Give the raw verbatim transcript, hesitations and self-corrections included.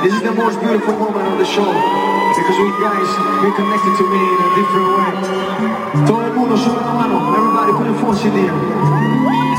This is the most beautiful moment of the show because we guys, we connected to me in a different way. Todo el mundo sube la mano. Everybody put your phones in the air.